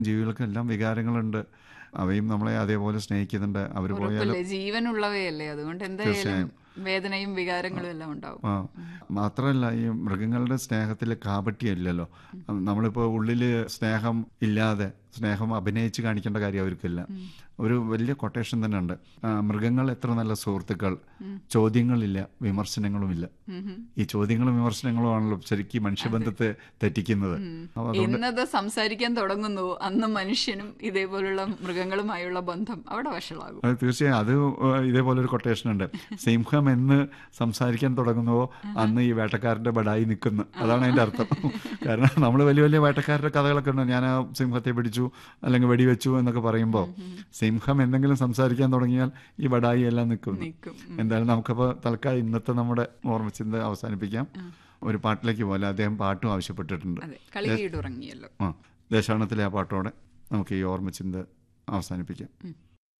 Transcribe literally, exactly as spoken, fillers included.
ജീവികൾക്കെല്ലാം വികാരങ്ങളുണ്ട്. അവയും നമ്മളെ അതേപോലെ സ്നേഹിക്കുന്നുണ്ട്. അവർ പോയാലും ജീവനുള്ളവയല്ലേ, അതുകൊണ്ട് എന്തായാലും വേദനയും വികാരങ്ങളും എല്ലാം ഉണ്ടാവും. ആ മാത്രമല്ല, ഈ മൃഗങ്ങളുടെ സ്നേഹത്തിൽ കാപട്യമില്ലല്ലോ. നമ്മളിപ്പോൾ ഉള്ളിൽ സ്നേഹം ഇല്ലാതെ സ്നേഹം അഭിനയിച്ച് കാണിക്കേണ്ട കാര്യം അവർക്കില്ല. ഒരു വലിയ കൊട്ടേഷൻ തന്നെ ഉണ്ട്, മൃഗങ്ങൾ എത്ര നല്ല സുഹൃത്തുക്കൾ, ചോദ്യങ്ങളില്ല, വിമർശനങ്ങളുമില്ല. ഈ ചോദ്യങ്ങളും വിമർശനങ്ങളും ആണല്ലോ ശരിക്കും മനുഷ്യബന്ധത്തെ തെറ്റിക്കുന്നത്. എന്നത് സംസാരിക്കാൻ തുടങ്ങുന്നു അന്ന് മനുഷ്യനും ഇതേപോലുള്ള മൃഗങ്ങളുമായുള്ള ബന്ധം അവിടെ വഷളാകും. തീർച്ചയായും അത് ഇതേപോലൊരു കൊട്ടേഷൻ ഉണ്ട്, സിംഹം എന്ന് സംസാരിക്കാൻ തുടങ്ങുന്നുവോ അന്ന് ഈ വേട്ടക്കാരന്റെ ബടായി നിൽക്കുന്നു. അതാണ് അതിന്റെ അർത്ഥം. കാരണം നമ്മൾ വലിയ വലിയ വേട്ടക്കാരുടെ കഥകളൊക്കെ ഉണ്ട്, ഞാൻ ആ സിംഹത്തെ പിടിച്ചു അല്ലെങ്കിൽ വെടിവെച്ചു എന്നൊക്കെ പറയുമ്പോൾ സിംഹം എന്തെങ്കിലും സംസാരിക്കാൻ തുടങ്ങിയാൽ ഈ ബടായി എല്ലാം നിൽക്കുന്നു. എന്തായാലും നമുക്കപ്പോൾ തൽക്കാലം ഇന്നത്തെ നമ്മുടെ ഓർമ്മച്ചിന്ത അവസാനിപ്പിക്കാം. ഒരു പാട്ടിലേക്ക് പോലെ അദ്ദേഹം പാട്ടും ആവശ്യപ്പെട്ടിട്ടുണ്ട്. കളി വീടുറങ്ങിയല്ലോ. ആ ദേശാടനത്തിലെ ആ പാട്ടോടെ നമുക്ക് ഈ ഓർമ്മച്ചിന്ത അവസാനിപ്പിക്കാം.